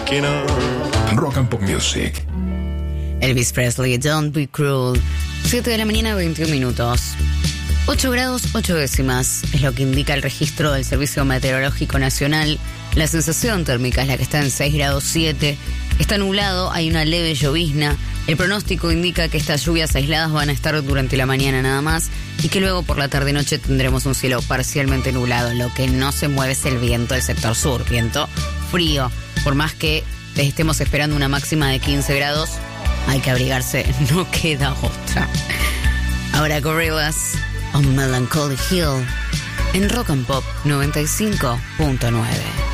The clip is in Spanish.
waking up. Rock and Pop Music. Elvis Presley, Don't Be Cruel. 7 de la mañana, 21 minutos. 8 grados, 8 décimas es lo que indica el registro del Servicio Meteorológico Nacional. La sensación térmica es la que está en 6 grados 7. Está nublado, hay una leve llovizna. El pronóstico indica que estas lluvias aisladas van a estar durante la mañana nada más y que luego por la tarde-noche tendremos un cielo parcialmente nublado. Lo que no se mueve es el viento del sector sur, viento frío. Por más que estemos esperando una máxima de 15 grados, hay que abrigarse, no queda otra. Ahora Gorillaz on Melancholy Hill en Rock and Pop 95.9.